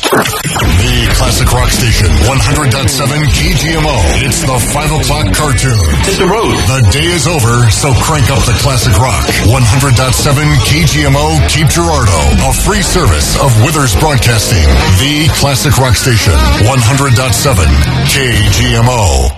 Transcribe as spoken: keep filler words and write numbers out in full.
The Classic Rock Station, one hundred point seven K G M O. It's the five o'clock cartoon. Hit the road. The day is over, so crank up the Classic Rock. one hundred point seven K G M O Cape Girardeau. A free service of Withers Broadcasting. The Classic Rock Station, one hundred point seven K G M O.